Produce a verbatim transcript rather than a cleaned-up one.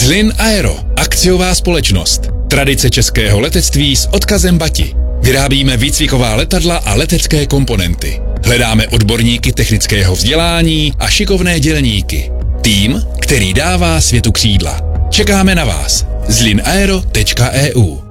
Zlín Aero, akciová společnost. Tradice českého letectví s odkazem Bati. Vyrábíme výcviková letadla a letecké komponenty. Hledáme odborníky technického vzdělání a šikovné dělníky. Tým, který dává světu křídla. Čekáme na vás. zlinaero tečka e u